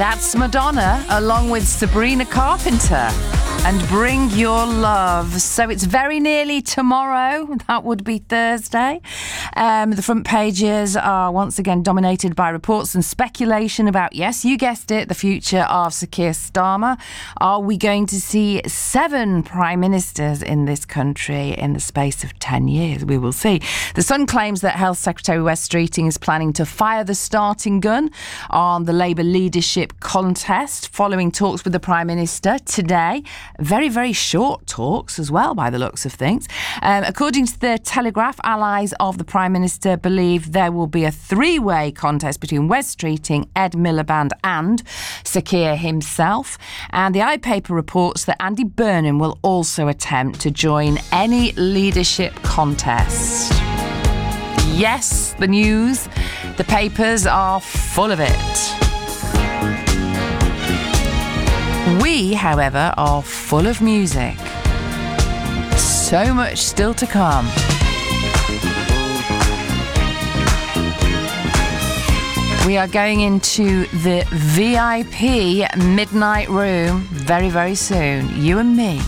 That's Madonna, along with Sabrina Carpenter, and Bring Your Love. So it's very nearly tomorrow. That would be Thursday. The front pages are once again dominated by reports and speculation about, yes, you guessed it, the future of Sir Keir Starmer. Are we going to see 7 prime ministers in this country in the space of 10 years? We will see. The Sun claims that Health Secretary Wes Streeting is planning to fire the starting gun on the Labour leadership contest following talks with the Prime Minister today. Very, very short talks as well, by the looks of things. According to the Telegraph, allies of the Prime Minister believe there will be a 3-way contest between Wes Streeting, Ed Miliband and Sir Keir himself. And the iPaper reports that Andy Burnham will also attempt to join any leadership contest. Yes, the news, the papers are full of it. We, however, are full of music. So much still to come. We are going into the VIP midnight room very, very soon. You and me.